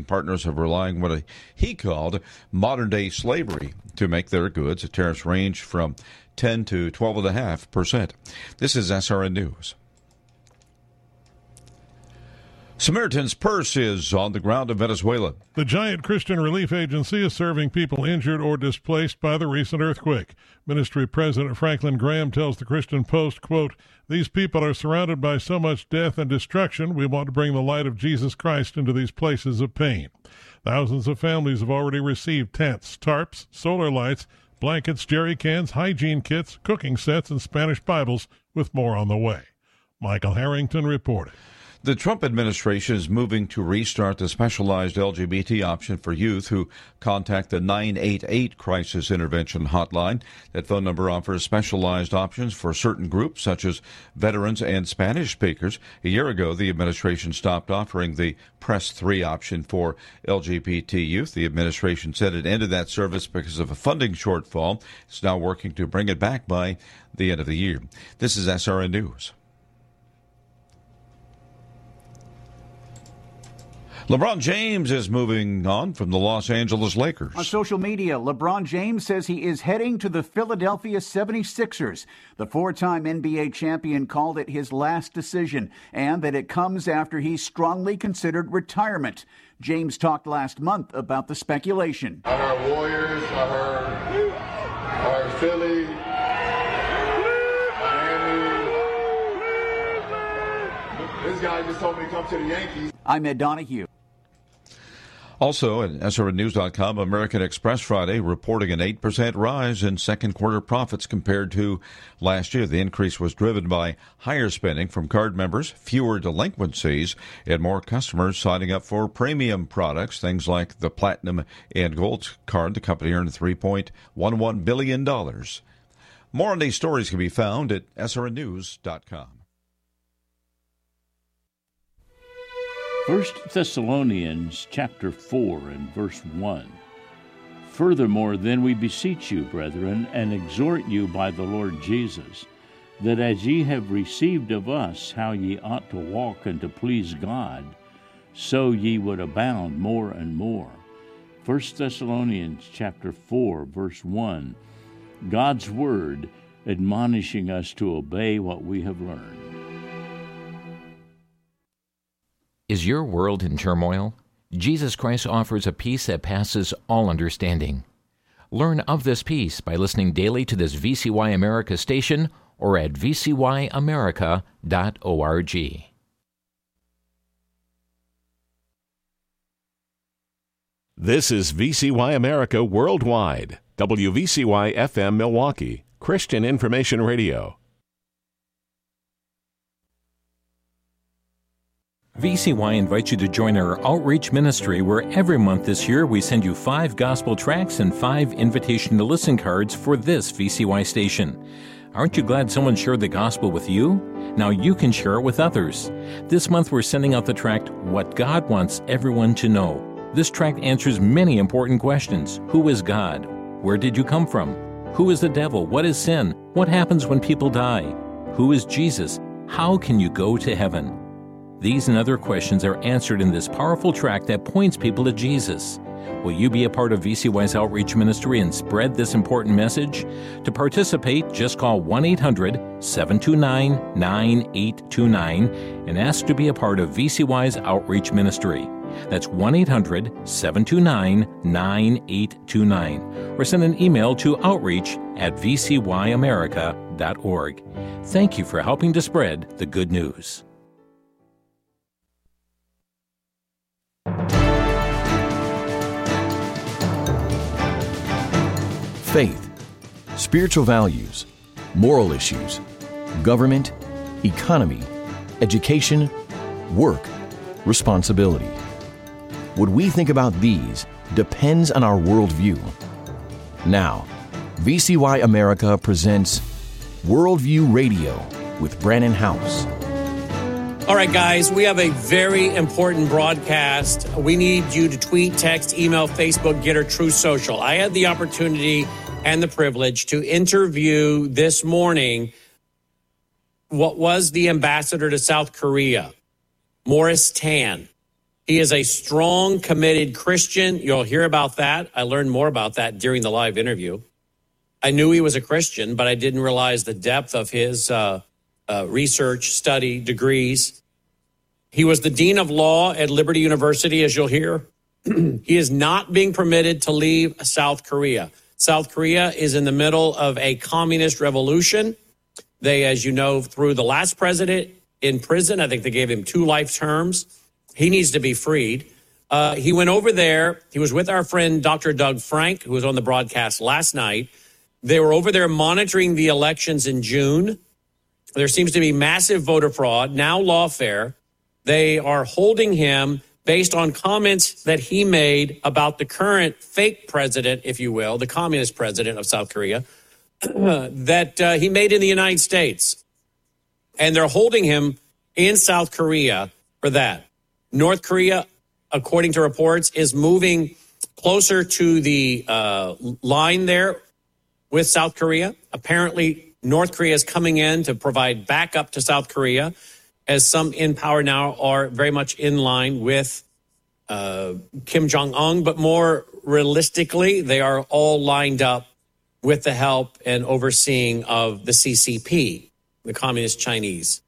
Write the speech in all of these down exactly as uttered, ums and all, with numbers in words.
Partners are relying on what he called modern-day slavery to make their goods. The tariffs range from ten to twelve point five percent. This is S R N News. Samaritan's Purse is on the ground in Venezuela. The giant Christian relief agency is serving people injured or displaced by the recent earthquake. Ministry President Franklin Graham tells the Christian Post, quote, "These people are surrounded by so much death and destruction. We want to bring the light of Jesus Christ into these places of pain." Thousands of families have already received tents, tarps, solar lights, blankets, jerry cans, hygiene kits, cooking sets, and Spanish Bibles, with more on the way. Michael Harrington reported. The Trump administration is moving to restart the specialized L G B T option for youth who contact the nine eight eight Crisis Intervention Hotline. That phone number offers specialized options for certain groups, such as veterans and Spanish speakers. A year ago, the administration stopped offering the Press three option for L G B T youth. The administration said it ended that service because of a funding shortfall. It's now working to bring it back by the end of the year. This is S R N News. LeBron James is moving on from the Los Angeles Lakers. On social media, LeBron James says he is heading to the Philadelphia seventy-sixers. The four-time N B A champion called it his last decision and that it comes after he strongly considered retirement. James talked last month about the speculation. I heard Warriors, I heard, I heard Philly, Miami. This guy just told me to come to the Yankees. I'm Ed Donahue. Also at S R N News dot com, American Express Friday reporting an eight percent rise in second quarter profits compared to last year. The increase was driven by higher spending from card members, fewer delinquencies, and more customers signing up for premium products, things like the Platinum and Gold card. The company earned three point one one billion dollars. More on these stories can be found at S R N News dot com. First Thessalonians chapter four and verse one. Furthermore, then we beseech you, brethren, and exhort you by the Lord Jesus, that as ye have received of us how ye ought to walk and to please God, so ye would abound more and more. First Thessalonians chapter four, verse one. God's word admonishing us to obey what we have learned. Is your world in turmoil? Jesus Christ offers a peace that passes all understanding. Learn of this peace by listening daily to this V C Y America station or at v c y america dot org. This is V C Y America Worldwide, W V C Y F M Milwaukee, Christian Information Radio. V C Y invites you to join our outreach ministry where every month this year we send you five gospel tracts and five invitation to listen cards for this V C Y station. Aren't you glad someone shared the gospel with you? Now you can share it with others. This month we're sending out the tract, What God Wants Everyone to Know. This tract answers many important questions. Who is God? Where did you come from? Who is the devil? What is sin? What happens when people die? Who is Jesus? How can you go to heaven? These and other questions are answered in this powerful tract that points people to Jesus. Will you be a part of V C Y's outreach ministry and spread this important message? To participate, just call one eight hundred seven two nine nine eight two nine and ask to be a part of V C Y's outreach ministry. That's one eight hundred seven two nine nine eight two nine. Or send an email to outreach at v c y america dot org. Thank you for helping to spread the good news. Faith, spiritual values, moral issues, government, economy, education, work, responsibility. What we think about these depends on our worldview. Now, V C Y America presents Worldview Radio with Brannon House. All right, guys, we have a very important broadcast. We need you to tweet, text, email, Facebook, Getter, Truth Social. I had the opportunity and the privilege to interview this morning what was the ambassador to South Korea, Morris Tan. He is a strong, committed Christian. You'll hear about that. I learned more about that during the live interview. I knew he was a Christian, but I didn't realize the depth of his uh, uh, research, study, degrees. He was the dean of law at Liberty University, as you'll hear. He is not being permitted to leave South Korea. South Korea is in the middle of a communist revolution. They, as you know, threw the last president in prison. I think they gave him two life terms. He needs to be freed. Uh, he went over there. He was with our friend, Doctor Doug Frank, who was on the broadcast last night. They were over there monitoring the elections in June. There seems to be massive voter fraud, now lawfare. They are holding him based on comments that he made about the current fake president, if you will, the communist president of South Korea, that uh, he made in the United States. And they're holding him in South Korea for that. North Korea, according to reports, is moving closer to the uh, line there with South Korea. Apparently, North Korea is coming in to provide backup to South Korea, as some in power now are very much in line with uh, Kim Jong-un. But more realistically, they are all lined up with the help and overseeing of the C C P, the Communist Chinese.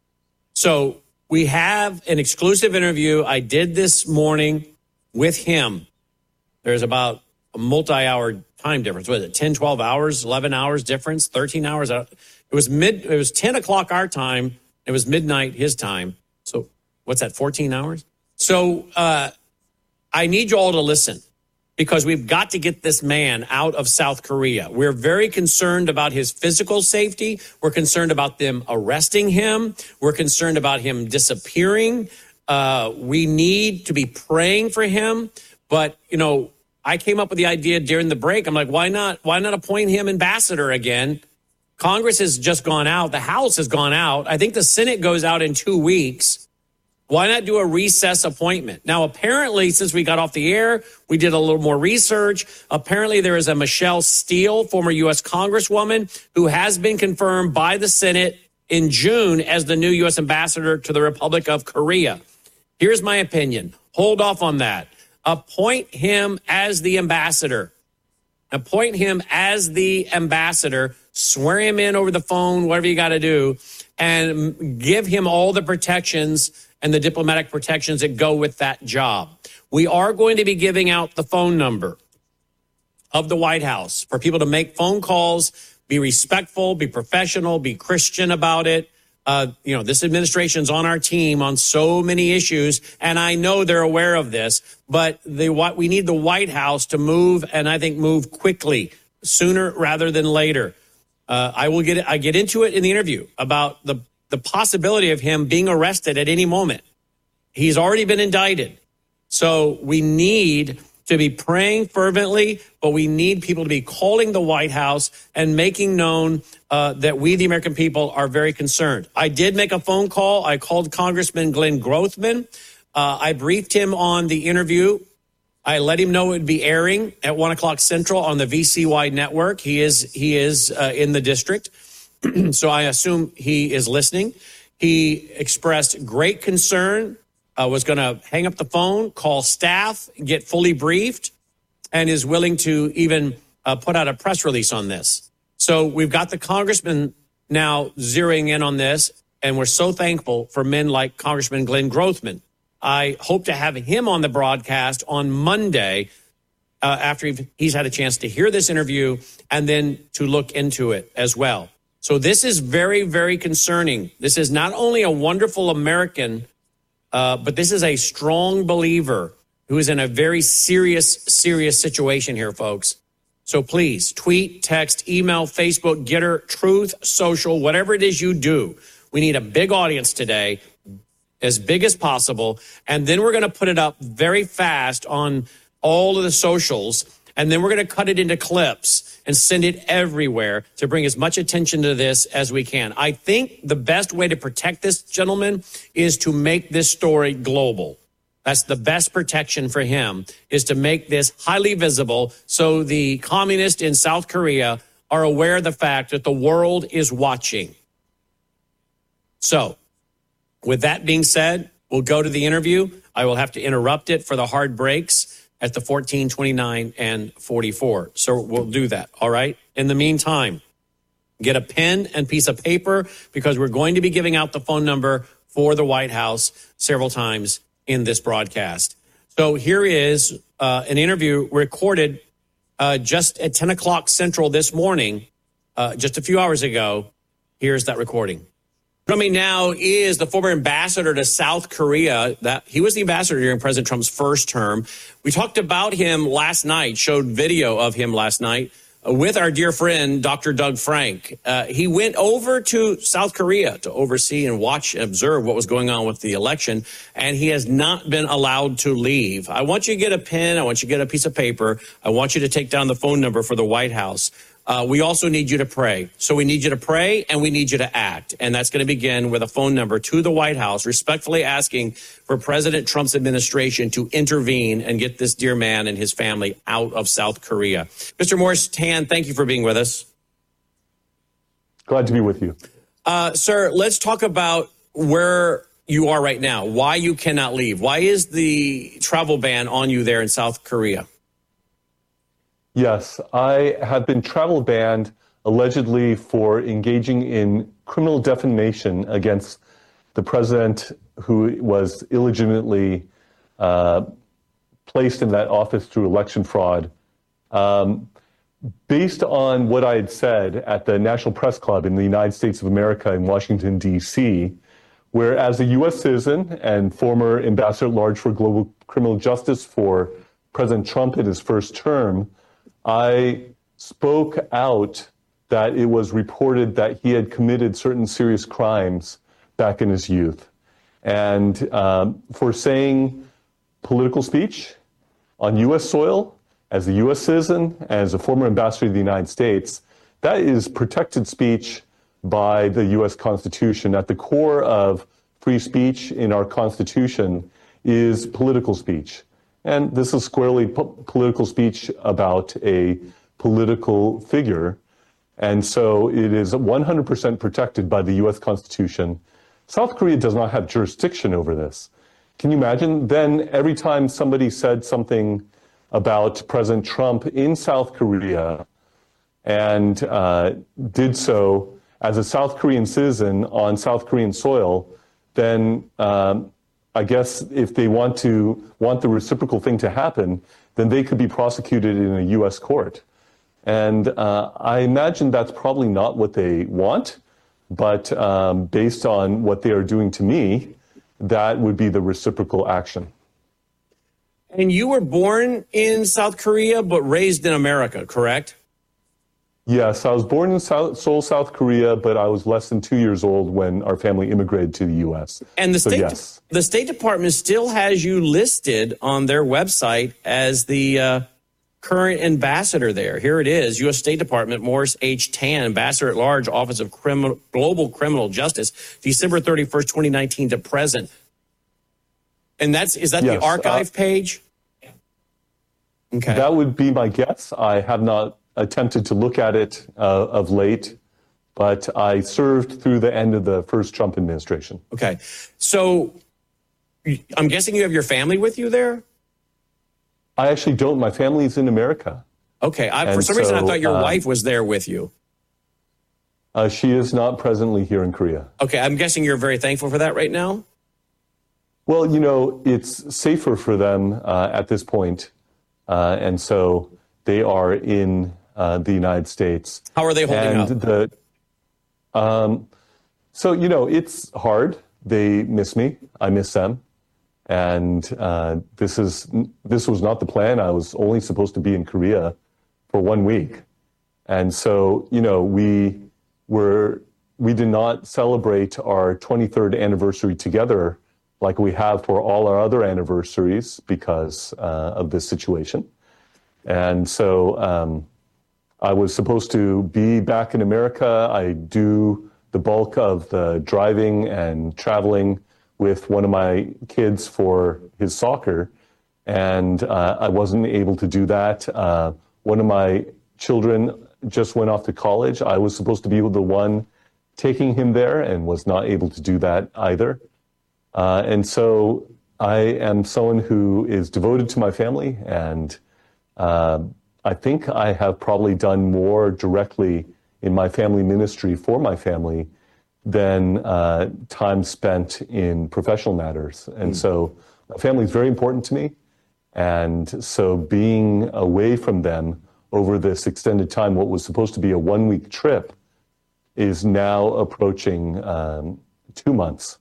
So we have an exclusive interview I did this morning with him. There's about a multi-hour time difference. What is it, ten, twelve hours, eleven hours difference, thirteen hours? It was mid. It was ten o'clock our time. It was midnight his time. So what's that, fourteen hours? So uh, I need you all to listen, because we've got to get this man out of South Korea. We're very concerned about his physical safety. We're concerned about them arresting him. We're concerned about him disappearing. Uh, we need to be praying for him. But, you know, I came up with the idea during the break. I'm like, why not? Why not appoint him ambassador again? Congress has just gone out. The House has gone out. I think the Senate goes out in two weeks. Why not do a recess appointment? Now, apparently, since we got off the air, we did a little more research. Apparently, there is a Michelle Steele, former U S Congresswoman, who has been confirmed by the Senate in June as the new U S ambassador to the Republic of Korea. Here's my opinion. Hold off on that. Appoint him as the ambassador. Appoint him as the ambassador. Swear him in over the phone, whatever you got to do, and give him all the protections and the diplomatic protections that go with that job. We are going to be giving out the phone number of the White House for people to make phone calls, be respectful, be professional, be Christian about it. Uh, you know, this administration's on our team on so many issues, and I know they're aware of this, but the, what, we need the White House to move, and I think move quickly, sooner rather than later. Uh, I will get I get into it in the interview about the the possibility of him being arrested at any moment. He's already been indicted. So we need to be praying fervently, but we need people to be calling the White House and making known uh, that we, the American people, are very concerned. I did make a phone call. I called Congressman Glenn Grothman. Uh, I briefed him on the interview. I let him know it would be airing at one o'clock Central on the V C Y network. He is, he is uh, in the district. So I assume he is listening. He expressed great concern, uh, was going to hang up the phone, call staff, get fully briefed, and is willing to even uh, put out a press release on this. So we've got the congressman now zeroing in on this, and we're so thankful for men like Congressman Glenn Grothman. I hope to have him on the broadcast on Monday uh, after he's had a chance to hear this interview and then to look into it as well. So this is very, very concerning. This is not only a wonderful American, uh, but this is a strong believer who is in a very serious, serious situation here, folks. So please tweet, text, email, Facebook, Getter, Truth Social, whatever it is you do. We need a big audience today, as big as possible. And then we're going to put it up very fast on all of the socials. And then we're going to cut it into clips and send it everywhere to bring as much attention to this as we can. I think the best way to protect this gentleman is to make this story global. That's the best protection for him, is to make this highly visible so the communists in South Korea are aware of the fact that the world is watching. So, with that being said, we'll go to the interview. I will have to interrupt it for the hard breaks at the fourteen, twenty-nine, and forty-four. So we'll do that, all right? In the meantime, get a pen and piece of paper because we're going to be giving out the phone number for the White House several times in this broadcast. So here is uh, an interview recorded uh, just at ten o'clock Central this morning, uh, just a few hours ago. Here's that recording. Joining me now is the former ambassador to South Korea. That he was the ambassador during President Trump's first term. We talked about him last night, showed video of him last night uh, with our dear friend, Doctor Doug Frank. Uh, he went over to South Korea to oversee and watch and observe what was going on with the election, and he has not been allowed to leave. I want you to get a pen. I want you to get a piece of paper. I want you to take down the phone number for the White House. Uh, we also need you to pray. So we need you to pray and we need you to act. And that's going to begin with a phone number to the White House, respectfully asking for President Trump's administration to intervene and get this dear man and his family out of South Korea. Mister Morris Tan, thank you for being with us. Glad to be with you. Uh, sir, let's talk about where you are right now, why you cannot leave. Why is the travel ban on you there in South Korea? Yes, I have been travel banned allegedly for engaging in criminal defamation against the president who was illegitimately uh, placed in that office through election fraud. Um, based on what I had said at the National Press Club in the United States of America in Washington, D C, where as a U S citizen and former ambassador at large for global criminal justice for President Trump in his first term, I spoke out that it was reported that he had committed certain serious crimes back in his youth. And um, for saying political speech on U S soil, as a U S citizen, as a former ambassador to the United States, that is protected speech by the U S Constitution. At the core of free speech in our Constitution is political speech. And this is squarely po- political speech about a political figure. And so it is one hundred percent protected by the U S Constitution. South Korea does not have jurisdiction over this. Can you imagine? Then every time somebody said something about President Trump in South Korea and uh, did so as a South Korean citizen on South Korean soil, then um, I guess if they want to want the reciprocal thing to happen, then they could be prosecuted in a U S court. And uh, I imagine that's probably not what they want, but um, based on what they are doing to me, that would be the reciprocal action. And you were born in South Korea, but raised in America, correct? Yes, I was born in South, Seoul, South Korea, but I was less than two years old when our family immigrated to the U S. And the so, State, yes. the State Department still has you listed on their website as the uh, current ambassador there. Here it is, U S State Department, Morris H. Tan, Ambassador at Large, Office of Criminal, Global Criminal Justice, December thirty-first, twenty nineteen to present. And that's is that yes, the archive uh, page? Okay. That would be my guess. I have not attempted to look at it uh, of late, but I served through the end of the first Trump administration. Okay. So I'm guessing you have your family with you there? I actually don't. My family's in America. Okay. I, for some so, reason, I thought your uh, wife was there with you. Uh, she is not presently here in Korea. Okay. I'm guessing you're very thankful for that right now? Well, you know, it's safer for them uh, at this point. Uh, and so they are in uh, the United States. How are they holding and up? The, um, so, you know, it's hard. They miss me. I miss them. And uh, this is this was not the plan. I was only supposed to be in Korea for one week. And so, you know, we were we did not celebrate our twenty-third anniversary together like we have for all our other anniversaries because uh, of this situation. And so um, I was supposed to be back in America. I do the bulk of the driving and traveling with one of my kids for his soccer, and uh, I wasn't able to do that. Uh, one of my children just went off to college. I was supposed to be the one taking him there and was not able to do that either. Uh, and so I am someone who is devoted to my family, and uh, I think I have probably done more directly in my family ministry for my family than uh, time spent in professional matters. And mm. so my family is very important to me. And so being away from them over this extended time, what was supposed to be a one-week trip, is now approaching um, two months.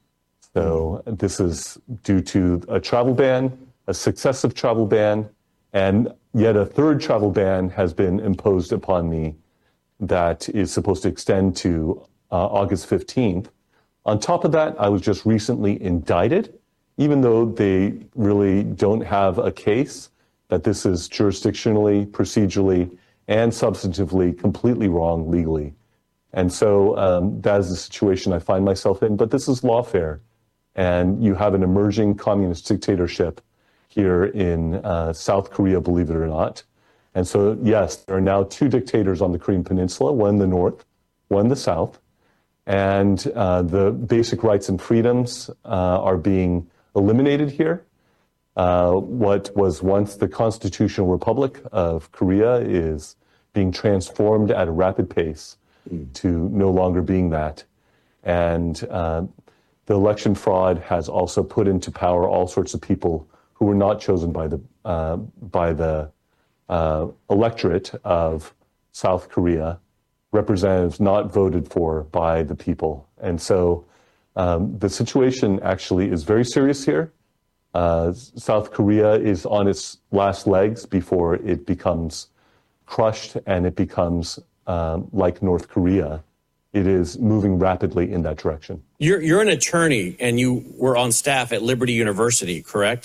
So mm. this is due to a travel ban, a successive travel ban, and yet a third travel ban has been imposed upon me that is supposed to extend to uh, August fifteenth. On top of that, I was just recently indicted, even though they really don't have a case, that this is jurisdictionally, procedurally, and substantively completely wrong legally. And so um, that is the situation I find myself in. But this is lawfare, and you have an emerging communist dictatorship here in uh, South Korea, believe it or not. And so, yes, there are now two dictators on the Korean Peninsula, one in the north, one in the south. And uh, the basic rights and freedoms uh, are being eliminated here. Uh, what was once the Constitutional Republic of Korea is being transformed at a rapid pace mm. to no longer being that. And uh, the election fraud has also put into power all sorts of people who were not chosen by the uh, by the uh, electorate of South Korea, representatives not voted for by the people. And so um, the situation actually is very serious here. Uh, South Korea is on its last legs before it becomes crushed and it becomes um, like North Korea. It is moving rapidly in that direction. You're, you're an attorney and you were on staff at Liberty University, correct?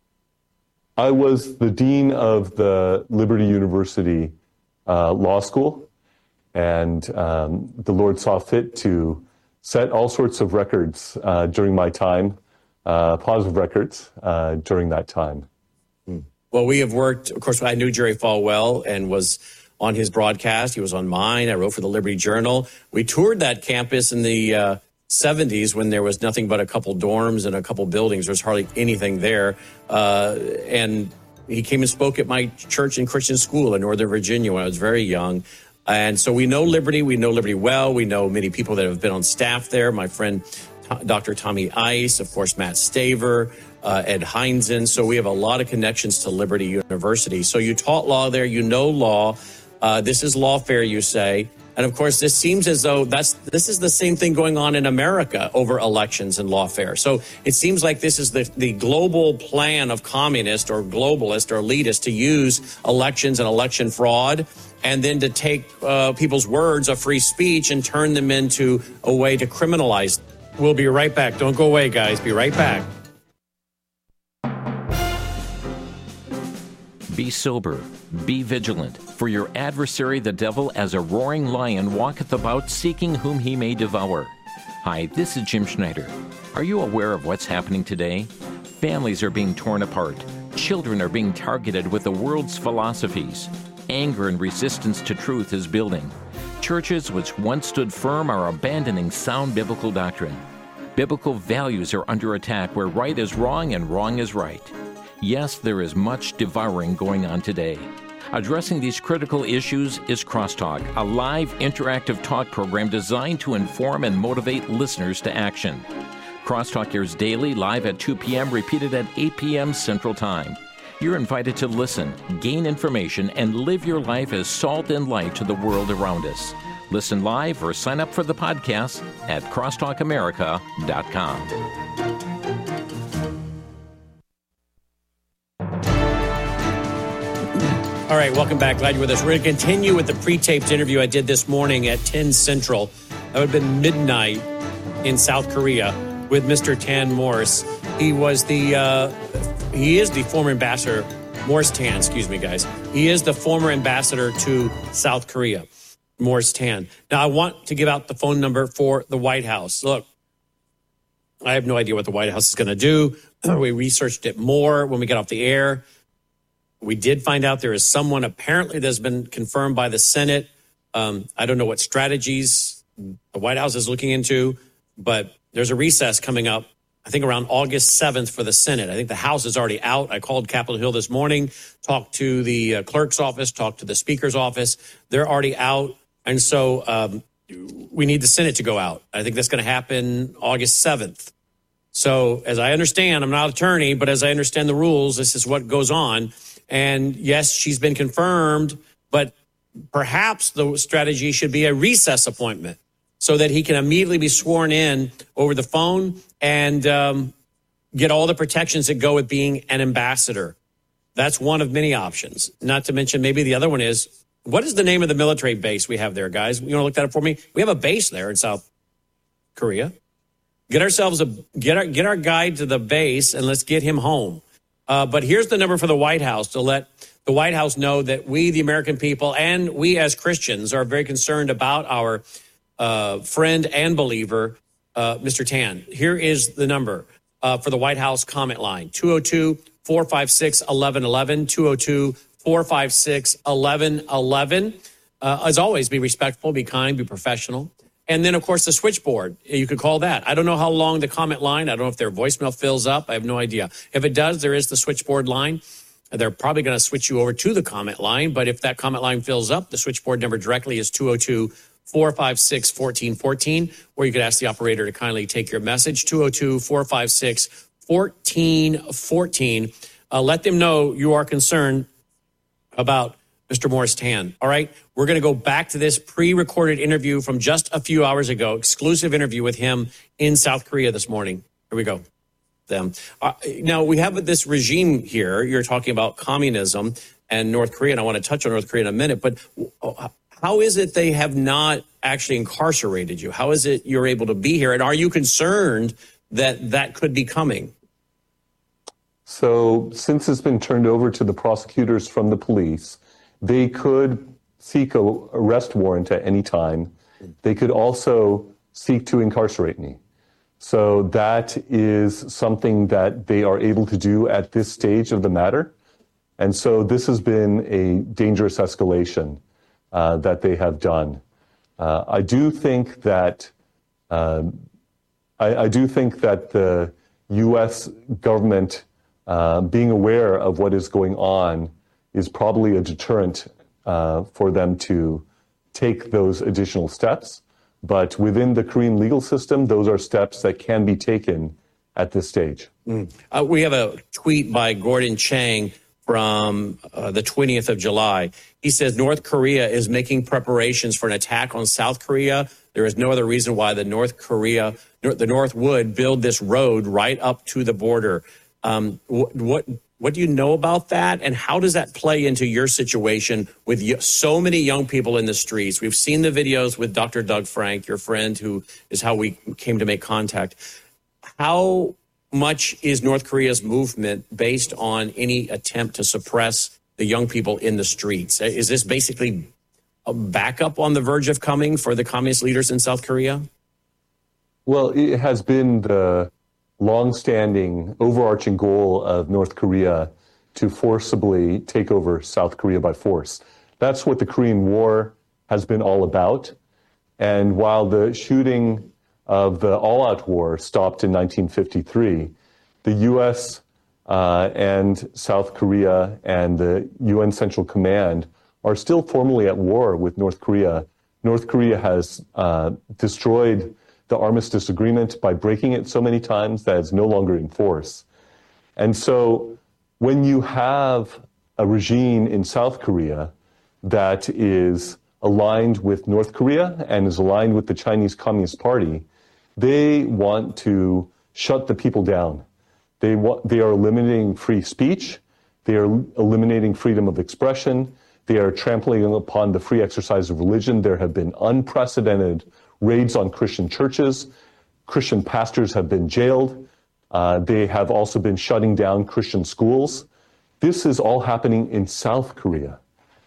I was the dean of the Liberty University uh, Law School, and um, the Lord saw fit to set all sorts of records uh, during my time, uh, positive records uh, during that time. Well, we have worked, of course, I knew Jerry Falwell and was on his broadcast. He was on mine. I wrote for the Liberty Journal. We toured that campus in the uh, seventies when there was nothing but a couple dorms and a couple buildings. There was hardly anything there. Uh, and he came and spoke at my church and Christian school in Northern Virginia when I was very young. And so we know Liberty. We know Liberty well. We know many people that have been on staff there. My friend, Doctor Tommy Ice, of course, Matt Staver, uh, Ed Heinzen. So we have a lot of connections to Liberty University. So you taught law there. You know law. Uh, this is lawfare, you say. And of course, this seems as though that's this is the same thing going on in America over elections and lawfare. So it seems like this is the, the global plan of communist or globalist or elitist to use elections and election fraud and then to take uh, people's words of free speech and turn them into a way to criminalize. We'll be right back. Don't go away, guys. Be right back. Be sober, be vigilant, for your adversary the devil as a roaring lion walketh about seeking whom he may devour. Hi, this is Jim Schneider. Are you aware of what's happening today? Families are being torn apart. Children are being targeted with the world's philosophies. Anger and resistance to truth is building. Churches which once stood firm are abandoning sound biblical doctrine. Biblical values are under attack where right is wrong and wrong is right. Yes, there is much devouring going on today. Addressing these critical issues is Crosstalk, a live interactive talk program designed to inform and motivate listeners to action. Crosstalk airs daily, live at two p.m., repeated at eight p.m. Central Time. You're invited to listen, gain information, and live your life as salt and light to the world around us. Listen live or sign up for the podcast at crosstalk america dot com. All right, welcome back. Glad you're with us. We're going to continue with the pre-taped interview I did this morning at ten Central. That would have been midnight in South Korea with Mister Tan Morse. He was the, uh, he is the former ambassador, Morse Tan, excuse me, guys. He is the former ambassador to South Korea, Morse Tan. Now, I want to give out the phone number for the White House. Look, I have no idea what the White House is going to do. We researched it more when we got off the air. We did find out there is someone apparently that's been confirmed by the Senate. Um, I don't know what strategies the White House is looking into, but there's a recess coming up I think around August seventh for the Senate. I think the House is already out. I called Capitol Hill this morning, talked to the uh, clerk's office, talked to the speaker's office. They're already out. And so um, we need the Senate to go out. I think that's going to happen August seventh. So as I understand, I'm not an attorney, but as I understand the rules, this is what goes on. And yes, she's been confirmed, but perhaps the strategy should be a recess appointment so that he can immediately be sworn in over the phone and um, get all the protections that go with being an ambassador. That's one of many options. Not to mention, maybe the other one is, what is the name of the military base we have there, guys? You want to look that up for me? We have a base there in South Korea. Get ourselves a get our get our guy to the base and let's get him home. Uh, but here's the number for the White House to let the White House know that we, the American people, and we as Christians are very concerned about our uh, friend and believer, uh, Mister Tan. Here is the number uh, for the White House comment line: two oh two, four five six, one one one one, two oh two, four five six, one one one one. Uh, as always, be respectful, be kind, be professional. And then, of course, the switchboard. You could call that. I don't know how long the comment line. I don't know if their voicemail fills up. I have no idea. If it does, there is the switchboard line. They're probably going to switch you over to the comment line. But if that comment line fills up, the switchboard number directly is two oh two, four five six, one four one four. Or you could ask the operator to kindly take your message, two oh two, four five six, one four one four. Uh, let them know you are concerned about Mister Morris Tan. All right. We're going to go back to this pre-recorded interview from just a few hours ago, exclusive interview with him in South Korea this morning. Here we go. Them. Uh, now, we have this regime here. You're talking about communism and North Korea, and I want to touch on North Korea in a minute. But how is it they have not actually incarcerated you? How is it you're able to be here? And are you concerned that that could be coming? So since it's been turned over to the prosecutors from the police, they could seek a arrest warrant at any time. They could also seek to incarcerate me. So that is something that they are able to do at this stage of the matter. And so this has been a dangerous escalation uh, that they have done. Uh, I do think that uh, I, I do think that the U S government uh, being aware of what is going on is probably a deterrent uh, for them to take those additional steps. But within the Korean legal system, those are steps that can be taken at this stage. Mm. Uh, we have a tweet by Gordon Chang from uh, the twentieth of July. He says North Korea is making preparations for an attack on South Korea. There is no other reason why the North Korea, the North would build this road right up to the border. Um, what, what What do you know about that? And how does that play into your situation with so many young people in the streets? We've seen the videos with Doctor Doug Frank, your friend, who is how we came to make contact. How much is North Korea's movement based on any attempt to suppress the young people in the streets? Is this basically a backup on the verge of coming for the communist leaders in South Korea? Well, it has been the long-standing, overarching goal of North Korea to forcibly take over South Korea by force. That's what the Korean War has been all about. And while the shooting of the all-out war stopped in nineteen fifty-three, the U S uh, and South Korea and the U N Central Command are still formally at war with North Korea. North Korea has uh, destroyed the armistice agreement by breaking it so many times that it's no longer in force. And so when you have a regime in South Korea that is aligned with North Korea and is aligned with the Chinese Communist Party, they want to shut the people down. They want, they are eliminating free speech. They are eliminating freedom of expression. They are trampling upon the free exercise of religion. There have been unprecedented raids on Christian churches. Christian pastors have been jailed. Uh, they have also been shutting down Christian schools. This is all happening in South Korea.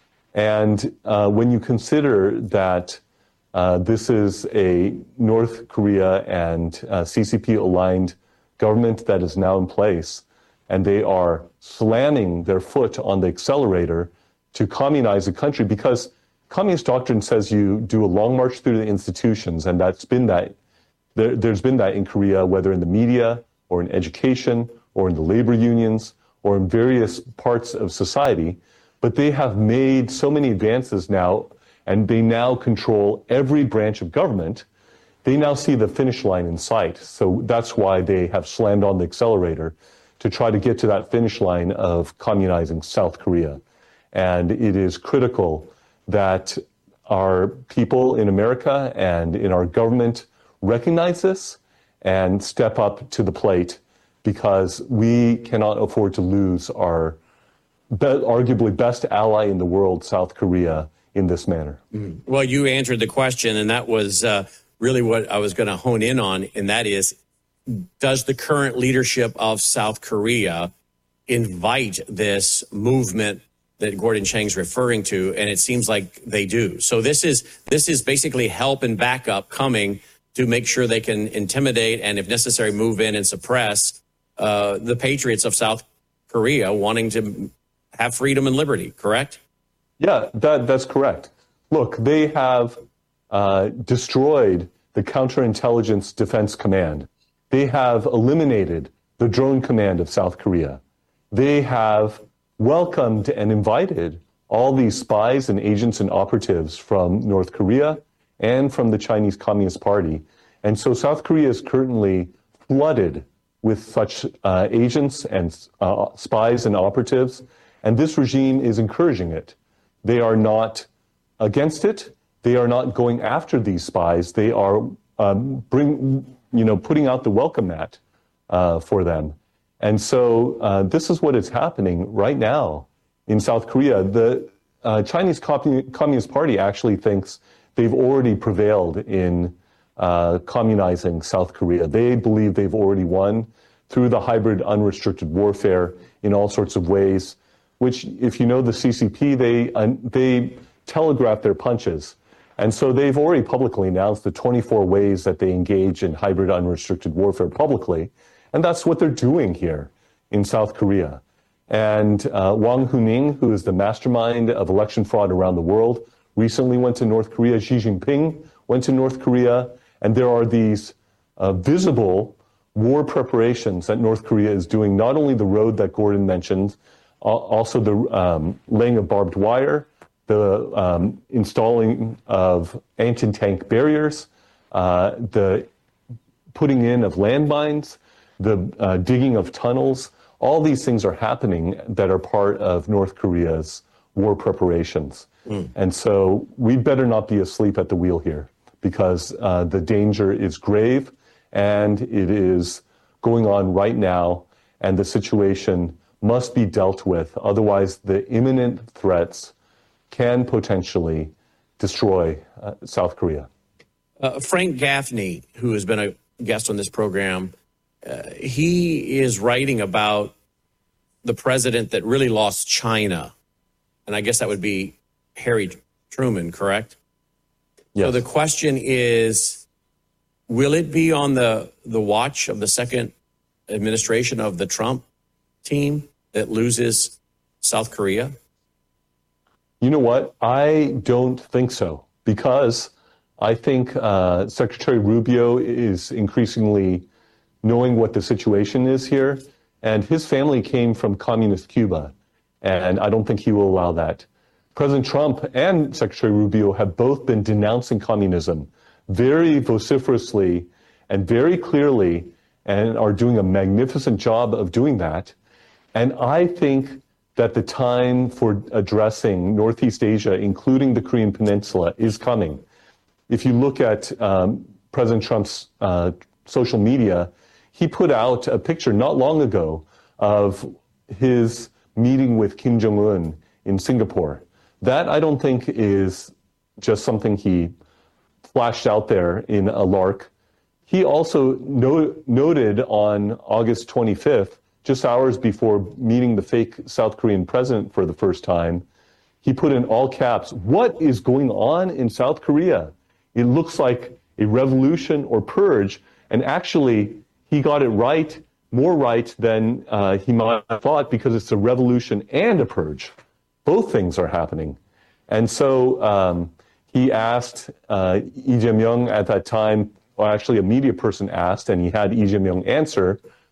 And uh, when you consider that uh, this is a North Korea and uh, C C P-aligned government that is now in place, and they are slamming their foot on the accelerator to communize the country, because communist doctrine says you do a long march through the institutions, and that's been that. There, there's been that in Korea, whether in the media or in education or in the labor unions or in various parts of society, but they have made so many advances now, and they now control every branch of government. They now see the finish line in sight. So that's why they have slammed on the accelerator to try to get to that finish line of communizing South Korea. And it is critical that our people in America and in our government recognize this and step up to the plate, because we cannot afford to lose our be- arguably best ally in the world, South Korea, in this manner. Mm. Well, you answered the question, and that was uh, really what I was going to hone in on, and that is, does the current leadership of South Korea invite this movement that Gordon Chang's referring to? And it seems like they do. So this is this is basically help and backup coming to make sure they can intimidate and, if necessary, move in and suppress uh, the patriots of South Korea wanting to have freedom and liberty, correct? Yeah, that, that's correct. Look, they have uh, destroyed the Counterintelligence Defense Command. They have eliminated the drone command of South Korea. They have welcomed and invited all these spies and agents and operatives from North Korea and from the Chinese Communist Party. And so South Korea is currently flooded with such uh, agents and uh, spies and operatives, and this regime is encouraging it. They are not against it. They are not going after these spies. They are um, bring, you know, putting out the welcome mat uh, for them. And so uh, this is what is happening right now in South Korea. The uh, Chinese Commun- Communist Party actually thinks they've already prevailed in uh, communizing South Korea. They believe they've already won through the hybrid unrestricted warfare in all sorts of ways, which, if you know the C C P, they uh, they telegraph their punches. And so they've already publicly announced the twenty-four ways that they engage in hybrid unrestricted warfare publicly. And that's what they're doing here in South Korea. And uh, Wang Huning, who is the mastermind of election fraud around the world, recently went to North Korea. Xi Jinping went to North Korea. And there are these uh, visible war preparations that North Korea is doing, not only the road that Gordon mentioned, uh, also the um, laying of barbed wire, the um, installing of anti-tank barriers, uh, the putting in of landmines, the uh, digging of tunnels. All these things are happening that are part of North Korea's war preparations. Mm. And so we better not be asleep at the wheel here, because uh, the danger is grave and it is going on right now, and the situation must be dealt with. Otherwise, the imminent threats can potentially destroy uh, South Korea. Uh, Frank Gaffney, who has been a guest on this program, uh, he is writing about the president that really lost China. And I guess that would be Harry Truman, correct? Yes. So the question is, will it be on the, the watch of the second administration of the Trump team that loses South Korea? You know what? I don't think so, because I think uh, Secretary Rubio is increasingly knowing what the situation is here, and his family came from communist Cuba, and I don't think he will allow that. President Trump and Secretary Rubio have both been denouncing communism very vociferously and very clearly, and are doing a magnificent job of doing that. And I think that the time for addressing Northeast Asia, including the Korean Peninsula, is coming. If you look at um, President Trump's uh, social media, he put out a picture not long ago of his meeting with Kim Jong-un in Singapore. That, I don't think, is just something he flashed out there in a lark. He also no- noted on August twenty-fifth, just hours before meeting the fake South Korean president for the first time, he put in all caps, "What is going on in South Korea? It looks like a revolution or purge." And actually, he got it right, more right than uh, he might have thought, because it's a revolution and a purge. Both things are happening. And so um, he asked uh, Lee Jae-myung at that time, or actually a media person asked, and he had Lee Jae-myung answer,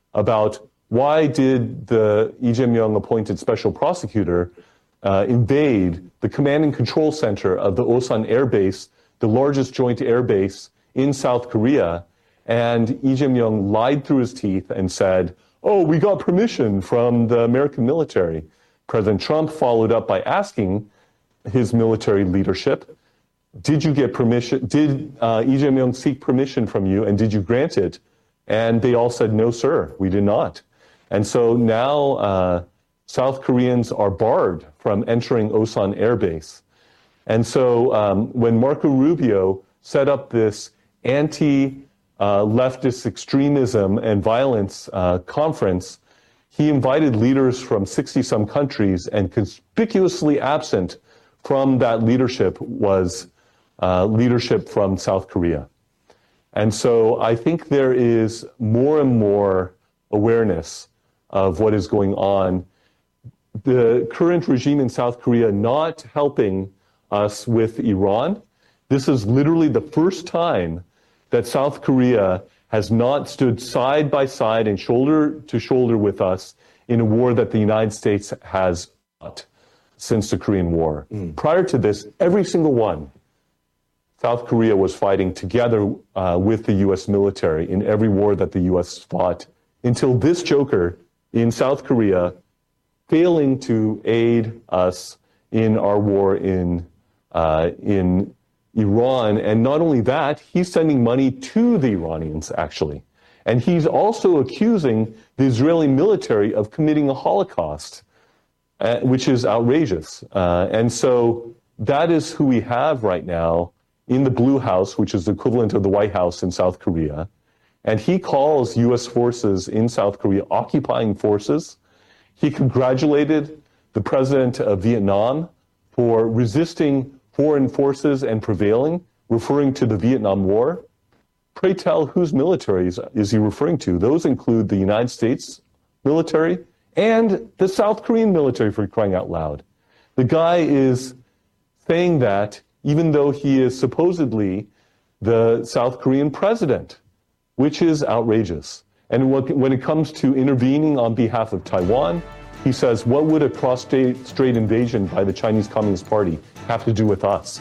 about why did the Lee Jae-myung appointed special prosecutor uh, invade the command and control center of the Osan Air Base, the largest joint air base in South Korea, and Lee Jae-myung lied through his teeth and said, oh, we got permission from the American military. President Trump followed up by asking his military leadership, did you get permission, did uh, Lee Jae-myung seek permission from you, and did you grant it? And they all said, no, sir, we did not. And so now uh, South Koreans are barred from entering Osan Air Base. And so um, when Marco Rubio set up this anti uh, leftist extremism and violence uh, conference, he invited leaders from sixty some countries, and conspicuously absent from that leadership was uh, leadership from South Korea. And so I think there is more and more awareness of what is going on. The current regime in South Korea not helping us with Iran. This is literally the first time that South Korea has not stood side by side and shoulder to shoulder with us in a war that the United States has fought since the Korean War. Mm. Prior to this, every single one, South Korea was fighting together uh, with the U S military in every war that the U S fought, until this joker in South Korea failing to aid us in our war in uh, in Iran. And not only that, he's sending money to the Iranians, actually. And he's also accusing the Israeli military of committing a Holocaust, uh, which is outrageous. Uh, and so that is who we have right now in the Blue House, which is the equivalent of the White House in South Korea. And he calls U S forces in South Korea occupying forces. He congratulated the president of Vietnam for resisting foreign forces and prevailing, referring to the Vietnam War. Pray tell, whose militaries is he referring to? Those include the United States military and the South Korean military, for crying out loud. The guy is saying that even though he is supposedly the South Korean president, which is outrageous. And when it comes to intervening on behalf of Taiwan, he says, what would a cross-strait invasion by the Chinese Communist Party have to do with us?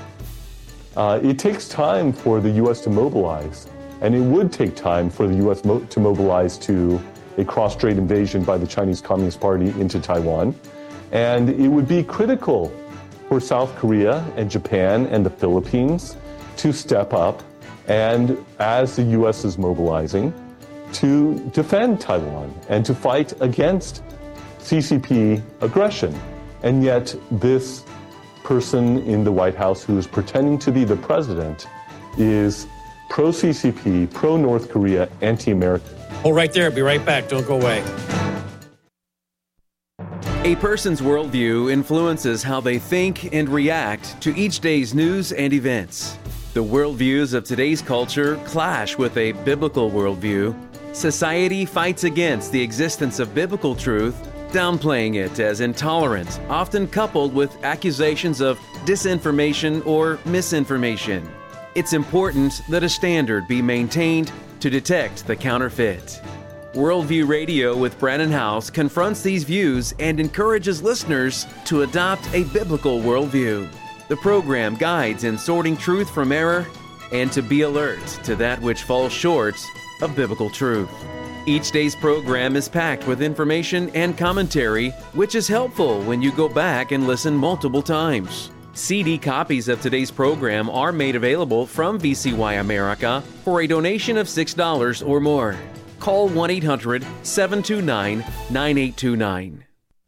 Uh, it takes time for the U S to mobilize, and it would take time for the U S mo- to mobilize to a cross-strait invasion by the Chinese Communist Party into Taiwan. And it would be critical for South Korea and Japan and the Philippines to step up, and as the U S is mobilizing, to defend Taiwan and to fight against C C P aggression. And yet this person in the White House who is pretending to be the president is pro-C C P, pro-North Korea, anti-American. Hold right there. Be right back. Don't go away. A person's worldview influences how they think and react to each day's news and events. The worldviews of today's culture clash with a biblical worldview. Society fights against the existence of biblical truth, downplaying it as intolerant, often coupled with accusations of disinformation or misinformation. It's important that a standard be maintained to detect the counterfeit. Worldview Radio with Brannon Howse confronts these views and encourages listeners to adopt a biblical worldview. The program guides in sorting truth from error and to be alert to that which falls short of biblical truth. Each day's program is packed with information and commentary, which is helpful when you go back and listen multiple times. C D copies of today's program are made available from V C Y America for a donation of six dollars or more. Call one eight hundred seven two nine nine eight two nine.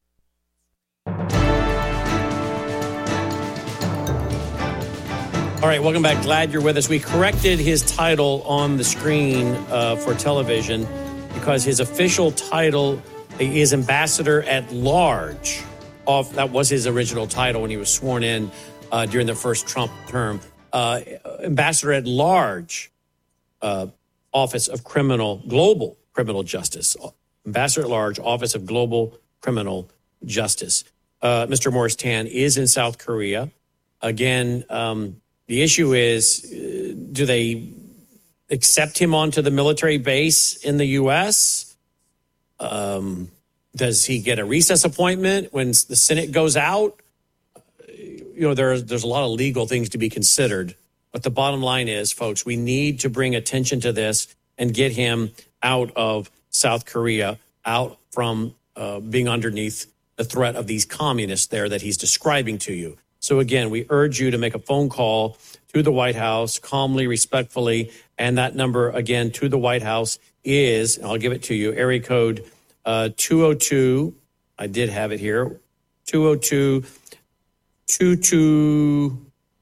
All right, welcome back. Glad you're with us. We corrected his title on the screen uh, for television because his official title is Ambassador at Large. Off, that was his original title when he was sworn in uh, during the first Trump term. Uh, Ambassador at Large, uh, Office of Criminal, Global Criminal Justice. Ambassador at Large, Office of Global Criminal Justice. Uh, Mister Morris Tan is in South Korea. Again, um, the issue is, uh, do they accept him onto the military base in the U S? Um, does he get a recess appointment when the Senate goes out? You know, there's there's a lot of legal things to be considered. But the bottom line is, folks, we need to bring attention to this and get him out of South Korea, out from uh, being underneath the threat of these communists there that he's describing to you. So, again, we urge you to make a phone call to the White House calmly, respectfully. And that number, again, to the White House is, and I'll give it to you, area code uh, two oh two. I did have it here, two oh two, two two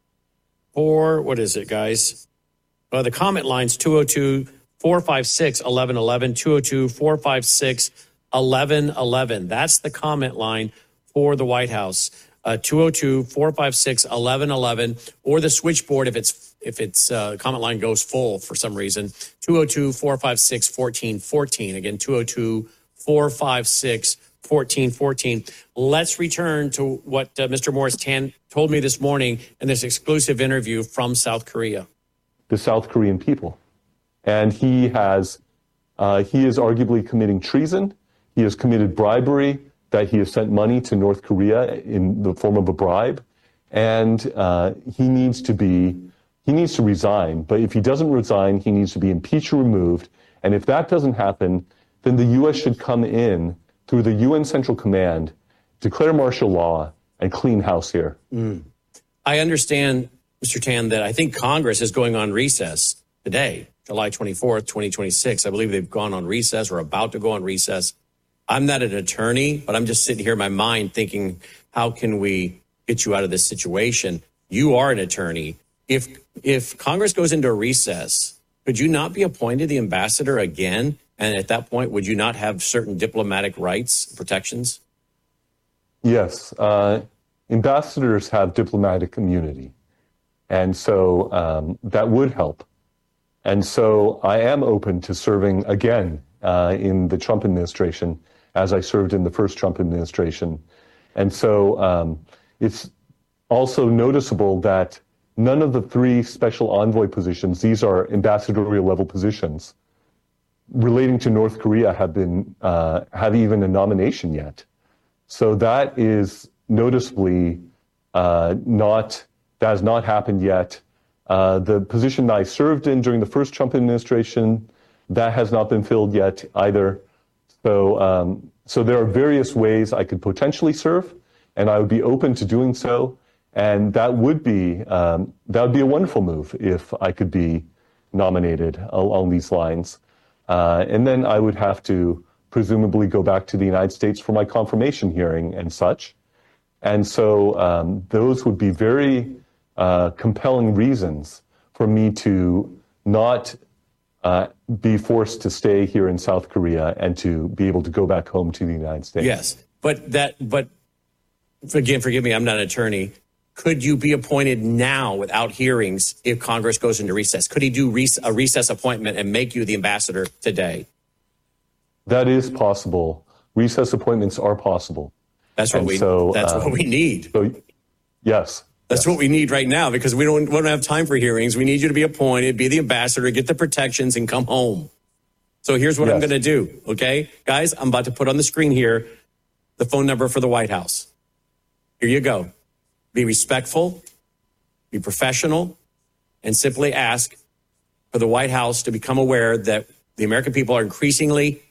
four. What is it, guys? Uh, the comment line's two oh two, four five six, eleven eleven, two oh two, four five six, eleven eleven. That's the comment line for the White House. Uh, two oh two, four five six, eleven eleven, or the switchboard if it's if it's uh, comment line goes full for some reason, two oh two, four five six, fourteen fourteen. Again, two oh two, four five six, fourteen fourteen. Let's return to what uh, Mister Morris Tan told me this morning in this exclusive interview from South Korea. The South Korean people. And he has, uh, he is arguably committing treason. He has committed bribery, that he has sent money to North Korea in the form of a bribe. And uh, he needs to be, he needs to resign. But if he doesn't resign, he needs to be impeached or removed. And if that doesn't happen, then the U S should come in through the U N Central Command, declare martial law, and clean house here. Mm. I understand, Mister Tan, that I think Congress is going on recess today, July twenty-fourth, twenty twenty-six. I believe they've gone on recess or about to go on recess. I'm not an attorney, but I'm just sitting here in my mind thinking, how can we get you out of this situation? You are an attorney. If if Congress goes into a recess, could you not be appointed the ambassador again? And at that point, would you not have certain diplomatic rights, protections? Yes. Uh, ambassadors have diplomatic immunity. And so um, that would help. And so I am open to serving again uh, in the Trump administration, as I served in the first Trump administration. And so um, it's also noticeable that none of the three special envoy positions, these are ambassadorial level positions, relating to North Korea have been, uh, have even a nomination yet. So that is noticeably uh, not, that has not happened yet. Uh, the position that I served in during the first Trump administration, that has not been filled yet either. So, um, so there are various ways I could potentially serve, and I would be open to doing so. And that would be um, that would be a wonderful move if I could be nominated along these lines. Uh, and then I would have to presumably go back to the United States for my confirmation hearing and such. And so um, those would be very uh, compelling reasons for me to not Uh, be forced to stay here in South Korea and to be able to go back home to the United States. Yes, but that, but again, forgive me, I'm not an attorney. Could you be appointed now without hearings if Congress goes into recess? Could he do rec- a recess appointment and make you the ambassador today? That is possible. Recess appointments are possible. That's what and we. So, that's um, what we need. So, yes. That's what we need right now because we don't, we don't have time for hearings. We need you to be appointed, be the ambassador, get the protections, and come home. So here's what yes. I'm going to do, okay? Guys, I'm about to put on the screen here the phone number for the White House. Here you go. Be respectful, be professional, and simply ask for the White House to become aware that the American people are increasingly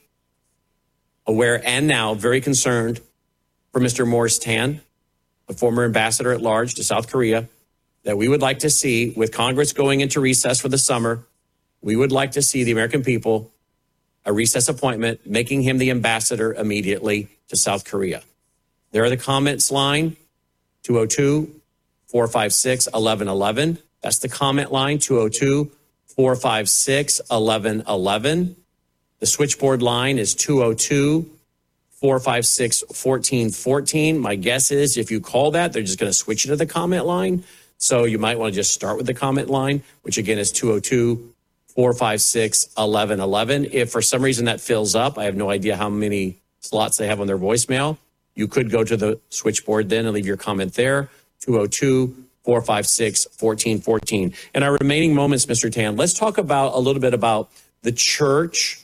aware and now very concerned for Mister Morris Tan, the former ambassador at large to South Korea, that we would like to see, with Congress going into recess for the summer, we would like to see the American people a recess appointment, making him the ambassador immediately to South Korea. There are the comments line, two oh two, four five six, eleven eleven. That's the comment line, two oh two, four five six, eleven eleven. The switchboard line is two oh two, four five six, fourteen fourteen. My guess is if you call that, they're just going to switch you to the comment line. So you might want to just start with the comment line, which again is two oh two, four five six, eleven eleven. If for some reason that fills up, I have no idea how many slots they have on their voicemail. You could go to the switchboard then and leave your comment there, two oh two, four five six, fourteen fourteen. In our remaining moments, Mister Tan, let's talk about a little bit about the church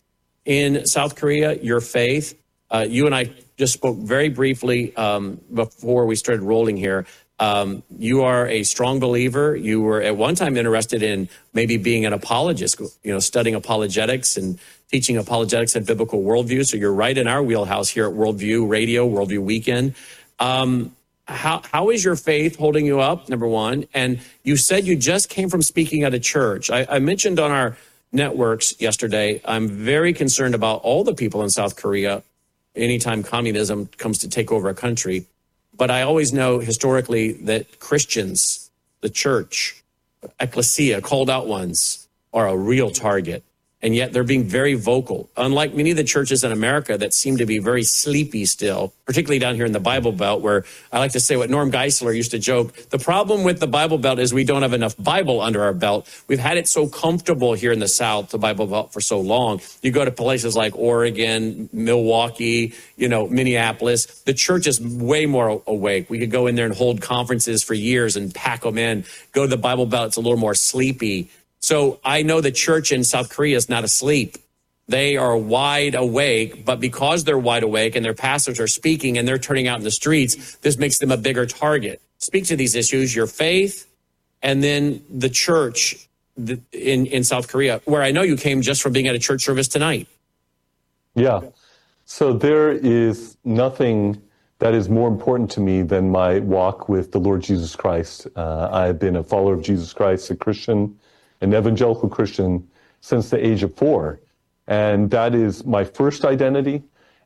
in South Korea, your faith. Uh, you and I just spoke very briefly um, before we started rolling here. Um, you are a strong believer. You were at one time interested in maybe being an apologist, you know, studying apologetics and teaching apologetics and biblical worldview. So you're right in our wheelhouse here at Worldview Radio, Worldview Weekend. Um, how how is your faith holding you up, number one? And you said you just came from speaking at a church. I, I mentioned on our networks yesterday, I'm very concerned about all the people in South Korea anytime communism comes to take over a country. But I always know historically that Christians, the church, ecclesia, called out ones, are a real target. And yet they're being very vocal, unlike many of the churches in America that seem to be very sleepy still, particularly down here in the Bible Belt, where I like to say what Norm Geisler used to joke. The problem with the Bible Belt is we don't have enough Bible under our belt. We've had it so comfortable here in the South, the Bible Belt, for so long. You go to places like Oregon, Milwaukee, you know, Minneapolis. The church is way more awake. We could go in there and hold conferences for years and pack them in. Go to the Bible Belt, it's a little more sleepy. So I know the church in South Korea is not asleep. They are wide awake, but because they're wide awake and their pastors are speaking and they're turning out in the streets, this makes them a bigger target. Speak to these issues, your faith, and then the church in, in South Korea, where I know you came just from being at a church service tonight. Yeah. So there is nothing that is more important to me than my walk with the Lord Jesus Christ. Uh, I've been a follower of Jesus Christ, a Christian, an evangelical Christian since the age of four. And that is my first identity.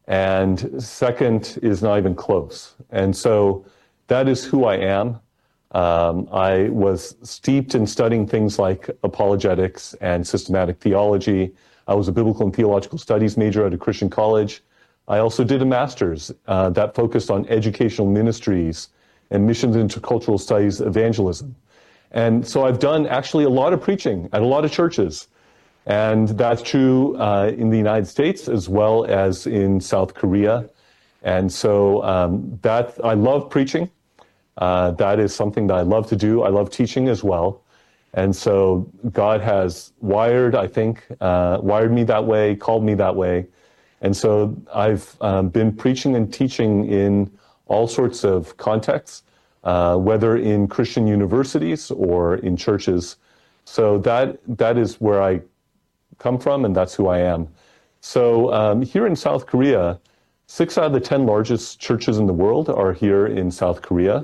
And second is not even close. And so that is who I am. Um, I was steeped in studying things like apologetics and systematic theology. I was a biblical and theological studies major at a Christian college. I also did a master's uh, that focused on educational ministries and missions, intercultural studies, evangelism. And so I've done actually a lot of preaching at a lot of churches. And that's true uh, in the United States as well as in South Korea. And so um, that I love preaching. Uh, that is something that I love to do. I love teaching as well. And so God has wired, I think, uh, wired me that way, called me that way. And so I've um, been preaching and teaching in all sorts of contexts. Uh, whether in Christian universities or in churches. So that that is where I come from, and that's who I am. So um, here in South Korea, six out of the ten largest churches in the world are here in South Korea.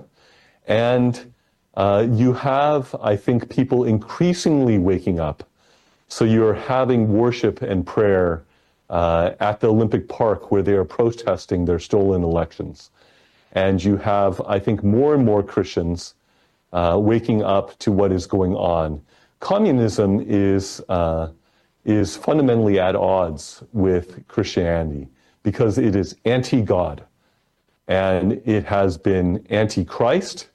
And uh, you have, I think, people increasingly waking up. So you're having worship and prayer uh, at the Olympic Park where they are protesting their stolen elections. And you have, I think, more and more Christians uh, waking up to what is going on. Communism is uh, is fundamentally at odds with Christianity because it is anti-God, and it has been anti-Christ,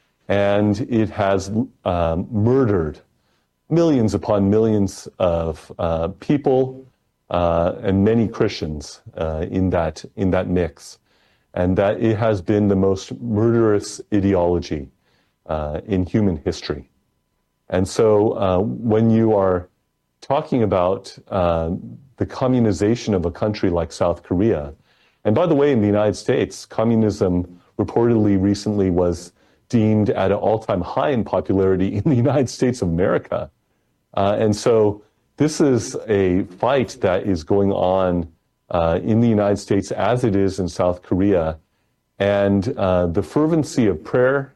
and it has um, murdered millions upon millions of uh, people uh, and many Christians uh, in that in that mix. And that it has been the most murderous ideology uh, in human history. And so uh, when you are talking about uh, the communization of a country like South Korea, and by the way, in the United States, communism reportedly recently was deemed at an all-time high in popularity in the United States of America. Uh, and so this is a fight that is going on Uh, in the United States as it is in South Korea. And uh, the fervency of prayer,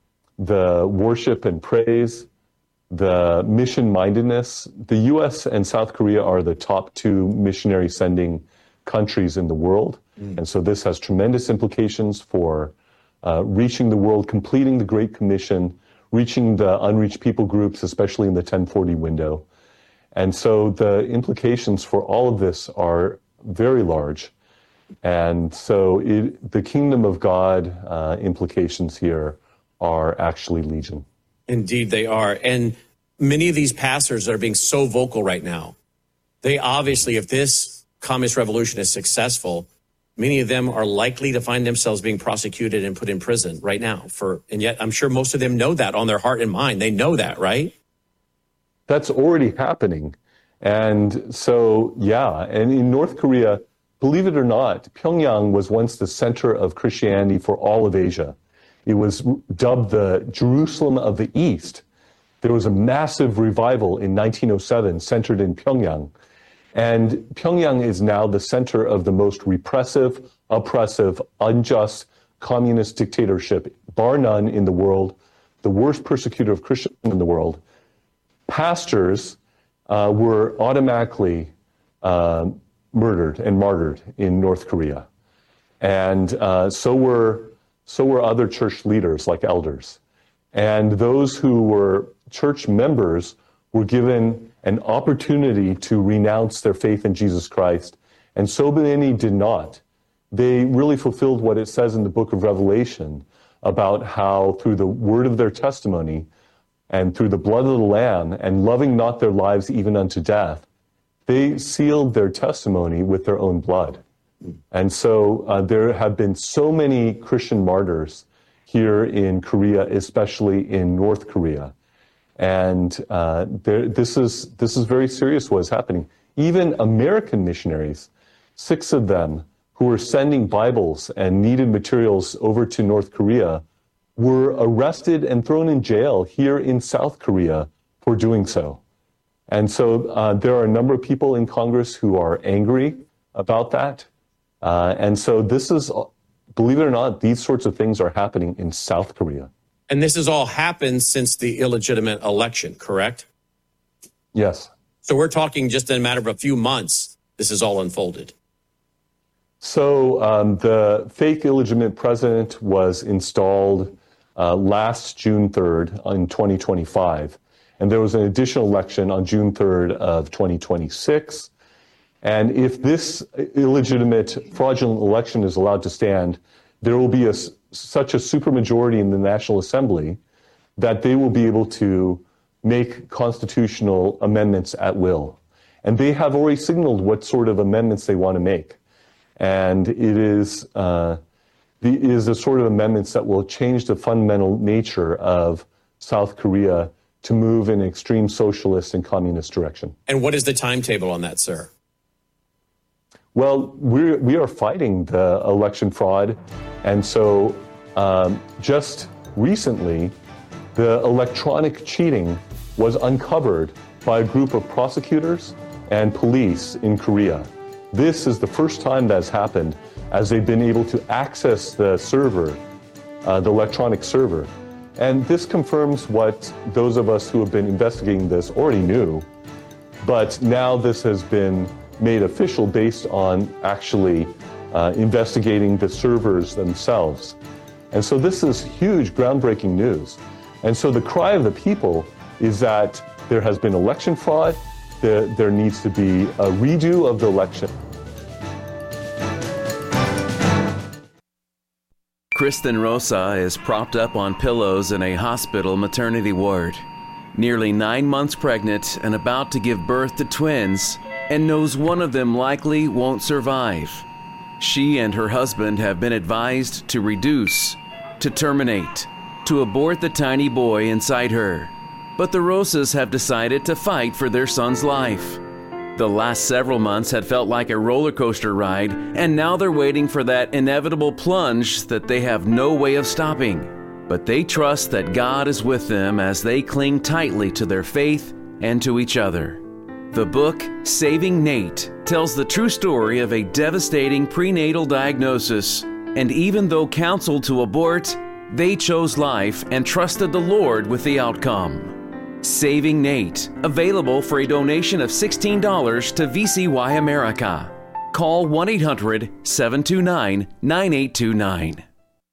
the worship and praise, the mission-mindedness, the U S and South Korea are the top two missionary sending countries in the world. Mm. And so this has tremendous implications for uh, reaching the world, completing the Great Commission, reaching the unreached people groups, especially in the ten forty window. And so the implications for all of this are very large. And so it, the kingdom of God uh, implications here are actually legion. Indeed, they are. And many of these pastors that are being so vocal right now, they obviously, if this communist revolution is successful, many of them are likely to find themselves being prosecuted and put in prison right now. For, and yet I'm sure most of them know that on their heart and mind. They know that, right? That's already happening. And so, yeah, and in North Korea, believe it or not, Pyongyang was once the center of Christianity for all of Asia. It was dubbed the Jerusalem of the East. There was a massive revival in nineteen oh seven centered in Pyongyang. And Pyongyang is now the center of the most repressive, oppressive, unjust communist dictatorship, bar none in the world, the worst persecutor of Christians in the world. Pastors uh, were automatically uh, murdered and martyred in North Korea. And uh, so were so were other church leaders like elders. And those who were church members were given an opportunity to renounce their faith in Jesus Christ. And so many did not. They really fulfilled what it says in the book of Revelation about how through the word of their testimony and through the blood of the Lamb and loving not their lives even unto death, they sealed their testimony with their own blood. And so uh, there have been so many Christian martyrs here in Korea, especially in North Korea. And uh, there, this is this is very serious what is happening. Even American missionaries, six of them who were sending Bibles and needed materials over to North Korea, were arrested and thrown in jail here in South Korea for doing so. And so uh, there are a number of people in Congress who are angry about that. Uh, and so this is, believe it or not, these sorts of things are happening in South Korea. And this has all happened since the illegitimate election, correct? Yes. So we're talking just in a matter of a few months, this is all unfolded. So um, the fake illegitimate president was installed uh, last June third in twenty twenty-five. And there was an additional election on June third of twenty twenty-six. And if this illegitimate, fraudulent election is allowed to stand, there will be a, such a supermajority in the National Assembly that they will be able to make constitutional amendments at will. And they have already signaled what sort of amendments they want to make. And it is, uh, the, it is the sort of amendments that will change the fundamental nature of South Korea to move in an extreme socialist and communist direction. And what is the timetable on that, sir? Well, we're, we are fighting the election fraud. And so um, just recently, the electronic cheating was uncovered by a group of prosecutors and police in Korea. This is the first time that's happened, as they've been able to access the server, uh, the electronic server. And this confirms what those of us who have been investigating this already knew. But now this has been made official based on actually uh, investigating the servers themselves. And so this is huge, groundbreaking news. And so the cry of the people is that there has been election fraud, there, there needs to be a redo of the election. Kristen Rosa is propped up on pillows in a hospital maternity ward, nearly nine months pregnant and about to give birth to twins, and knows one of them likely won't survive. She and her husband have been advised to reduce, to terminate, to abort the tiny boy inside her. But the Rosas have decided to fight for their son's life. The last several months had felt like a roller coaster ride, and now they're waiting for that inevitable plunge that they have no way of stopping. But they trust that God is with them as they cling tightly to their faith and to each other. The book, Saving Nate, tells the true story of a devastating prenatal diagnosis, and even though counseled to abort, they chose life and trusted the Lord with the outcome. Saving Nate, available for a donation of sixteen dollars to V C Y America. Call one eight hundred, seven two nine, nine eight two nine.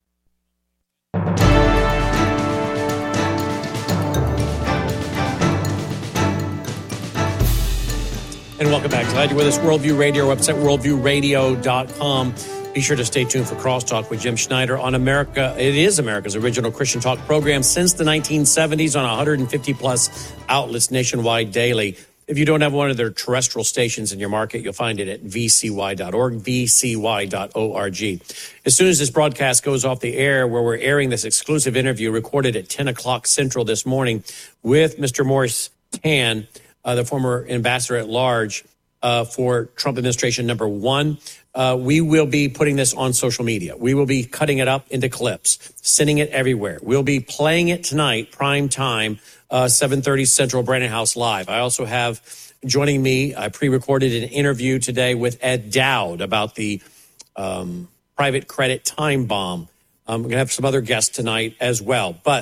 And welcome back. Glad you're with us. Worldview Radio, our website, worldview radio dot com. Be sure to stay tuned for Crosstalk with Jim Schneider on America. It is America's original Christian talk program since the nineteen seventies on one hundred fifty plus outlets nationwide daily. If you don't have one of their terrestrial stations in your market, you'll find it at v c y dot org, v c y dot org. As soon as this broadcast goes off the air, where we're airing this exclusive interview recorded at ten o'clock Central this morning with Mister Morris Tan, uh, the former ambassador at large uh, for Trump administration number one. Uh, we will be putting this on social media. We will be cutting it up into clips, sending it everywhere. We'll be playing it tonight, prime time, uh, seven thirty Central, Brandon House Live. I also have joining me, I pre-recorded an interview today with Ed Dowd about the um, private credit time bomb. I'm going to have some other guests tonight as well. But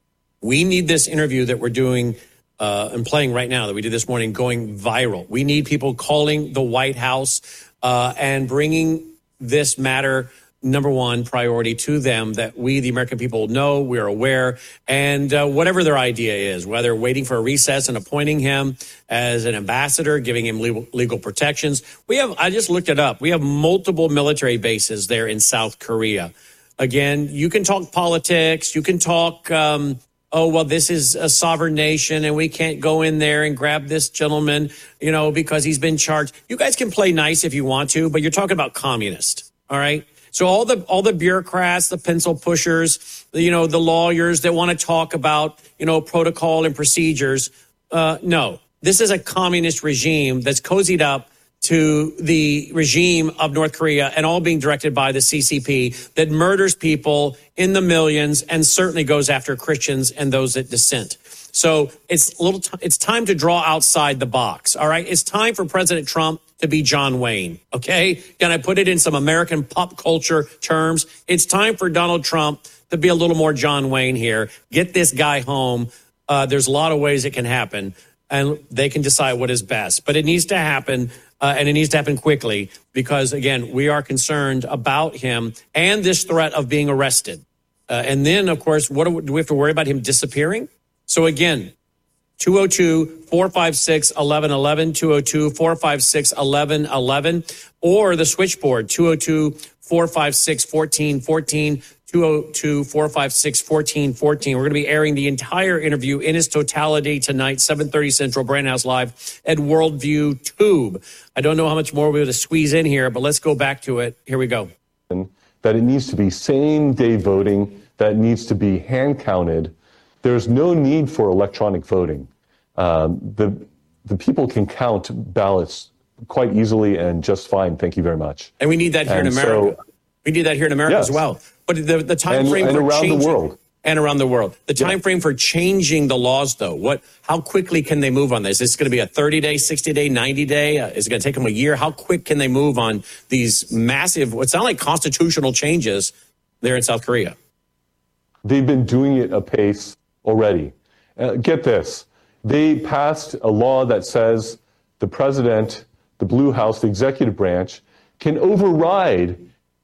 we need this interview that we're doing uh, and playing right now that we did this morning going viral. We need people calling the White House uh, and bringing this matter, number one, priority to them, that we, the American people, know, we're aware, and uh, whatever their idea is, whether waiting for a recess and appointing him as an ambassador, giving him legal, legal protections. We have, I just looked it up, we have multiple military bases there in South Korea. Again, you can talk politics, you can talk, um, oh, well, this is a sovereign nation and we can't go in there and grab this gentleman, you know, because he's been charged. You guys can play nice if you want to, but you're talking about communist, all right? So all the all the bureaucrats, the pencil pushers, the, you know, the lawyers that want to talk about, you know, protocol and procedures. Uh, no, this is a communist regime that's cozied up to the regime of North Korea and all being directed by the C C P that murders people in the millions and certainly goes after Christians and those that dissent. So it's a little t- it's time to draw outside the box. All right. It's time for President Trump to be John Wayne. OK, can I put it in some American pop culture terms? It's time for Donald Trump to be a little more John Wayne here. Get this guy home. Uh, there's a lot of ways it can happen and they can decide what is best. But it needs to happen. Uh, and it needs to happen quickly because, again, we are concerned about him and this threat of being arrested. Uh, and then, of course, what do we, do we have to worry about him disappearing? So, again, two oh two, four five six, one one one one, two oh two, four five six, one one one one, or the switchboard, two oh two, four five six, one four one four, two oh two, four five six, one four one four. We're going to be airing the entire interview in its totality tonight, seven thirty Central, Brandon House Live at Worldview Tube. I don't know how much more we're going to squeeze in here, but let's go back to it. Here we go. That it needs to be same-day voting, that it needs to be hand-counted. There's no need for electronic voting. Um, the the people can count ballots quite easily and just fine. Thank you very much. And we need that here and in America. So, we need that here in America yes. as well. But the, the time and, frame and for around changing, the world. And around the world. The time yeah. frame for changing the laws, though, what? How quickly can they move on this? Is it going to be a thirty-day, sixty-day, ninety-day? Uh, is it going to take them a year? How quick can they move on these massive, what sound like constitutional changes there in South Korea? They've been doing it apace already. Uh, get this. They passed a law that says the president, the Blue House, the executive branch, can override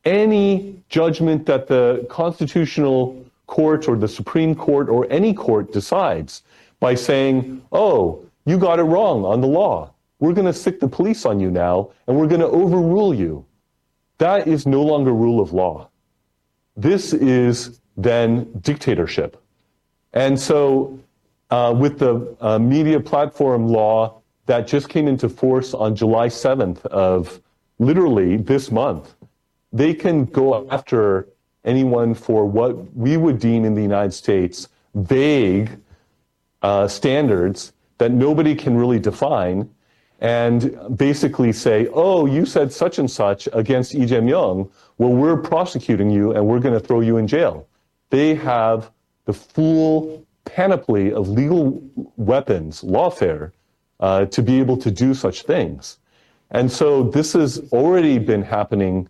any judgment that the Constitutional Court or the Supreme Court or any court decides by saying, oh, you got it wrong on the law. We're going to stick the police on you now, and we're going to overrule you. That is no longer rule of law. This is then dictatorship. And so uh, with the uh, media platform law that just came into force on July seventh of literally this month, they can go after anyone for what we would deem in the United States vague uh, standards that nobody can really define, and basically say, oh, you said such and such against Lee Jae-myung, well, we're prosecuting you and we're going to throw you in jail. They have the full panoply of legal weapons, lawfare, uh, to be able to do such things. And so this has already been happening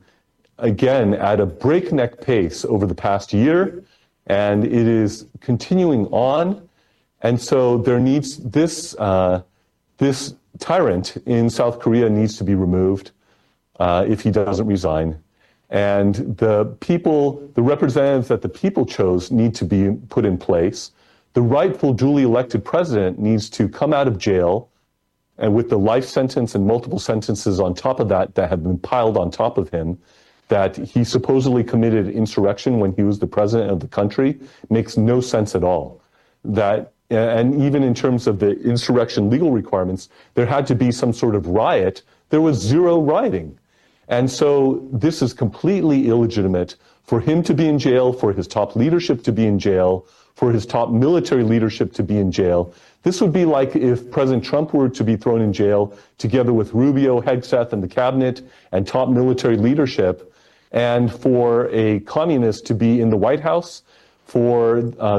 again at a breakneck pace over the past year, and it is continuing on. And so there needs this uh, this tyrant in South Korea needs to be removed uh, if he doesn't resign. And the people, the representatives that the people chose need to be put in place. The rightful duly elected president needs to come out of jail, and with the life sentence and multiple sentences on top of that that have been piled on top of him, that he supposedly committed insurrection when he was the president of the country, makes no sense at all. That, and even in terms of the insurrection legal requirements, there had to be some sort of riot. There was zero rioting. And so this is completely illegitimate for him to be in jail, for his top leadership to be in jail, for his top military leadership to be in jail. This would be like if President Trump were to be thrown in jail together with Rubio, Hegseth, and the cabinet and top military leadership, and for a communist to be in the White House, for uh,